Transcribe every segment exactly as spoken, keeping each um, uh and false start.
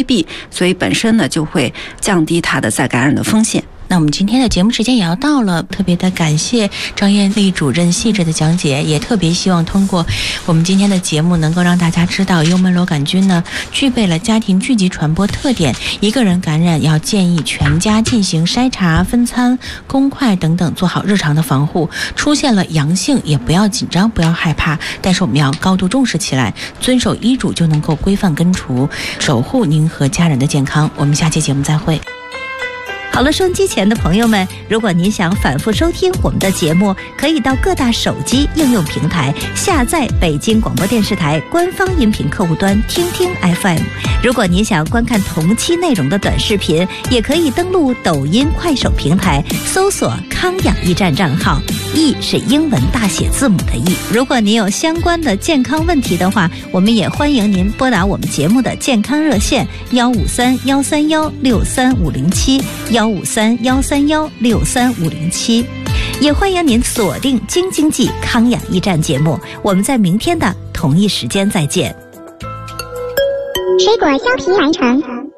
闭，所以本身呢就会降低它的再感染的风险。 那我们今天的节目时间也要到了，特别的感谢张艳丽主任细致的讲解，也特别希望通过我们今天的节目能够让大家知道幽门螺杆菌呢具备了家庭聚集传播特点，一个人感染要建议全家进行筛查、分餐、公筷等等，做好日常的防护。出现了阳性也不要紧张，不要害怕，但是我们要高度重视起来，遵守医嘱就能够规范根除，守护您和家人的健康。我们下期节目再会。 好了，收音机前的朋友们，如果您想反复收听我们的节目，可以到各大手机应用平台下载北京广播电视台官方音频客户端听听 F M。 如果您想观看同期内容的短视频，也可以登录抖音、快手平台搜索康养驿站账号，驿是英文大写字母的驿。如果您有相关的健康问题的话，我们也欢迎您拨打我们节目的健康热线幺五三幺三幺六三五零七幺五三幺三幺六三五零七，也欢迎您锁定京津冀康养驿站节目。我们在明天的同一时间再见。 水果削皮完成，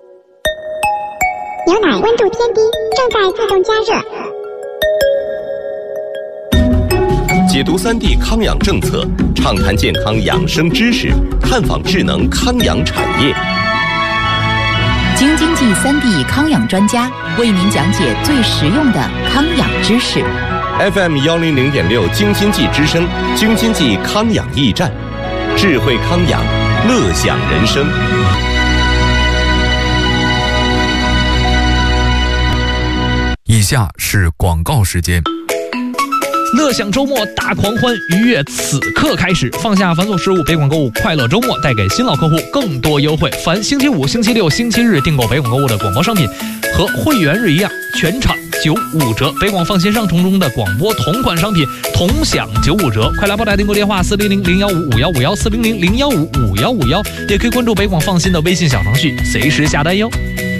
牛奶温度偏低，正在自动加热。 解读三 D 康养政策，畅谈健康养生知识，探访智能康养产业。 京津冀三 D 康养专家为您讲解最实用的康养知识。 F M 幺零零点六京津冀之声，京津冀康养驿站，智慧康养，乐享人生。 以下是广告时间。 乐享周末大狂欢，愉悦此刻开始。放下繁琐事务，北广购物快乐周末带给新老客户更多优惠。凡星期五、星期六、星期日订购北广购物的广播商品，和会员日一样，全场九五折。北广放心上冲中的广播同款商品同享九五折。快来拨打订购电话四零零零幺五五幺五幺四零零零幺五五幺五幺，也可以关注北广放心的微信小程序，随时下单哟。